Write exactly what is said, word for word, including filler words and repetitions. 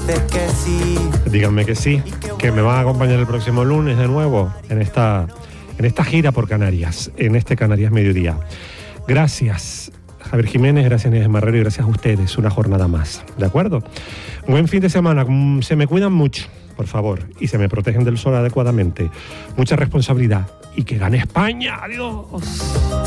dices que sí. Díganme que sí, que me van a acompañar el próximo lunes de nuevo en esta, en esta gira por Canarias, en este Canarias Mediodía. Gracias, Javier Jiménez, gracias Inés Marrero y gracias a ustedes, una jornada más, ¿de acuerdo? Buen fin de semana, se me cuidan mucho, por favor, y se me protegen del sol adecuadamente. Mucha responsabilidad y que gane España, adiós.